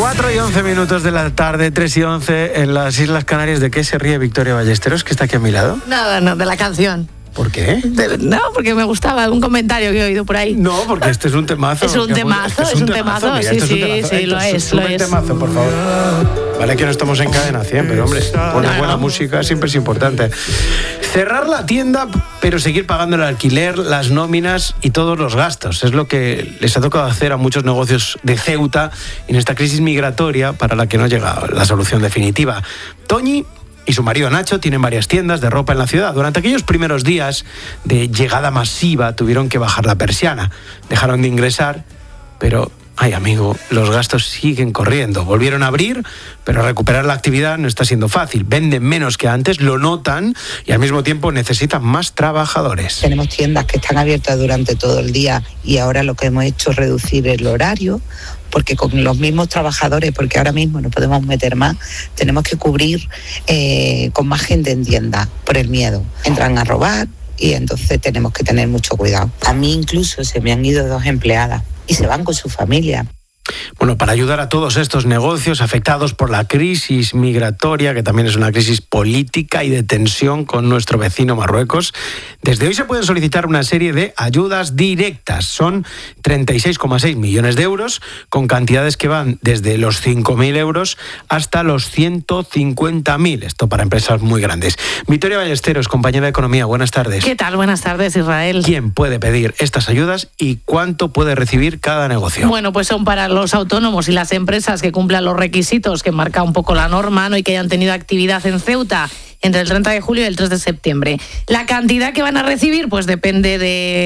4:11 de la tarde, 3:11 en las Islas Canarias. ¿De qué se ríe Victoria Ballesteros, que está aquí a mi lado? Nada, no, de la canción. ¿Por qué? No, porque me gustaba algún comentario que he oído por ahí. No, porque este es un temazo. Es un temazo, mira, sí, lo es. Sube el temazo, por favor. Vale que no estamos en cadena 100, pero hombre, poner buena música siempre es importante. Cerrar la tienda, pero seguir pagando el alquiler, las nóminas y todos los gastos. Es lo que les ha tocado hacer a muchos negocios de Ceuta en esta crisis migratoria para la que no llega la solución definitiva. Toñi y su marido Nacho tienen varias tiendas de ropa en la ciudad. Durante aquellos primeros días de llegada masiva tuvieron que bajar la persiana. Dejaron de ingresar, pero, ay amigo, los gastos siguen corriendo. Volvieron a abrir, pero recuperar la actividad no está siendo fácil. Venden menos que antes, lo notan, y al mismo tiempo necesitan más trabajadores. Tenemos tiendas que están abiertas durante todo el día y ahora lo que hemos hecho es reducir el horario, porque con los mismos trabajadores, porque ahora mismo no podemos meter más, tenemos que cubrir con más gente en tienda por el miedo. Entran a robar y entonces tenemos que tener mucho cuidado. A mí incluso se me han ido 2 empleadas y se van con su familia. Bueno, para ayudar a todos estos negocios afectados por la crisis migratoria, que también es una crisis política y de tensión con nuestro vecino Marruecos, desde hoy se pueden solicitar una serie de ayudas directas. Son 36,6 millones de euros, con cantidades que van desde los 5.000 euros hasta los 150.000. Esto para empresas muy grandes. Victoria Ballesteros, compañera de Economía, buenas tardes. ¿Qué tal? Buenas tardes, Israel. ¿Quién puede pedir estas ayudas y cuánto puede recibir cada negocio? Bueno, pues son para los autónomos y las empresas que cumplan los requisitos que marca un poco la norma, ¿no? Y que hayan tenido actividad en Ceuta entre el 30 de julio y el 3 de septiembre. La cantidad que van a recibir pues depende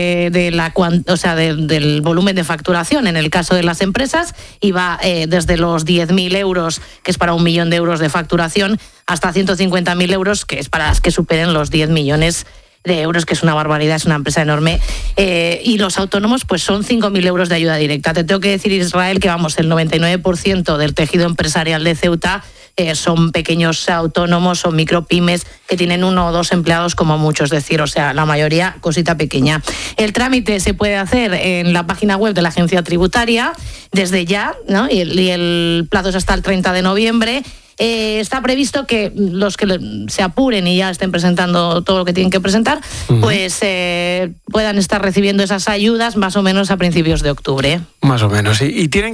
del volumen de facturación en el caso de las empresas, y va desde los 10.000 euros, que es para 1 millón de euros de facturación, hasta 150.000 euros, que es para las que superen los 10 millones de euros, que es una barbaridad, es una empresa enorme. Y los autónomos pues son 5.000 euros de ayuda directa. Te tengo que decir, Israel, que vamos, el 99% del tejido empresarial de Ceuta son pequeños autónomos o micropymes que tienen 1 o 2 empleados como mucho, es decir, o sea, la mayoría cosita pequeña. El trámite se puede hacer en la página web de la agencia tributaria desde ya, ¿no? Y el plazo es hasta el 30 de noviembre. Está previsto que los que se apuren y ya estén presentando todo lo que tienen que presentar, pues puedan estar recibiendo esas ayudas más o menos a principios de octubre. Más o menos, y tienen